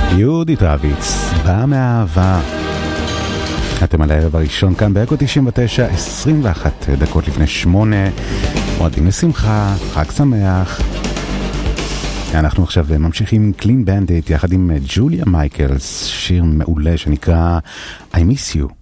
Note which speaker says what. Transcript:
Speaker 1: יהודית רביץ, באה מהאהבה. אתם על הערב הראשון כאן באקו 99, 21 דקות לפני 8. מועדים לשמחה, חג שמח. אנחנו עכשיו ממשיכים עם קלין בנדיט יחד עם ג'וליה מייקלס, שיר מעולה שנקרא I Miss You.